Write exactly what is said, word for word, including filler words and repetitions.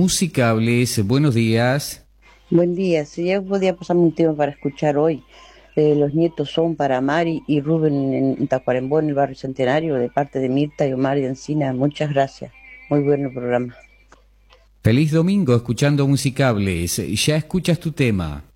Musicables. Buenos días. Buen día, si ya podía pasarme un tema para escuchar hoy. Eh, los nietos son para Mari y Rubén en, en Tacuarembó, en el barrio Centenario, de parte de Mirta y Omar de Encina. Muchas gracias. Muy bueno el programa. Feliz domingo escuchando Musicables. Ya escuchas tu tema.